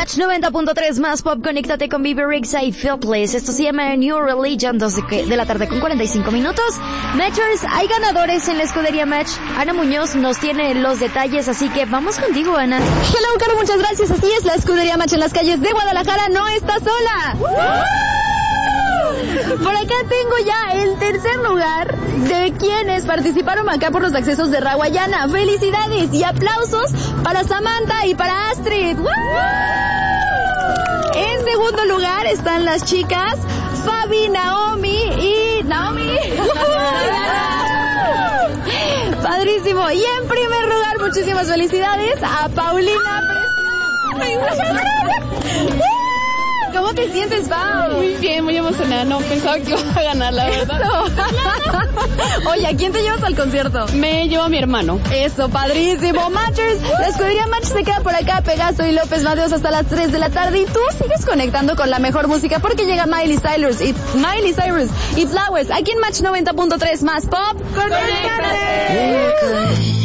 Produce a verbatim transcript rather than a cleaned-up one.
Match noventa punto tres más pop, conéctate con Bebe Rexha y Phil Bliss. Esto se llama New Religion, dos de, de la tarde con cuarenta y cinco minutos. Matchers, hay ganadores en la escudería Match. Ana Muñoz nos tiene los detalles, así que vamos contigo, Ana. Hello, Caro, muchas gracias. Así es, la escudería Match en las calles de Guadalajara no está sola. Por acá tengo ya el tercer lugar de quienes participaron acá por los accesos de Rawayana. ¡Felicidades! Y aplausos para Samantha y para Astrid. ¡Woo! En segundo lugar están las chicas Fabi, Naomi y... ¡Naomi! ¡Padrísimo! Y en primer lugar, muchísimas felicidades a Paulina. ¿Cómo te sientes, Pau? Muy bien, muy emocionada. No pensaba que iba a ganar, la verdad. Oye, ¿a quién te llevas al concierto? Me llevo a mi hermano. Eso, padrísimo. Matchers, la escudería Match se queda por acá. Pegaso y López Mateos hasta las tres de la tarde. Y tú sigues conectando con la mejor música porque llega Miley Cyrus y Miley Cyrus y Flowers aquí en Match noventa punto tres más pop. ¡Conéctate!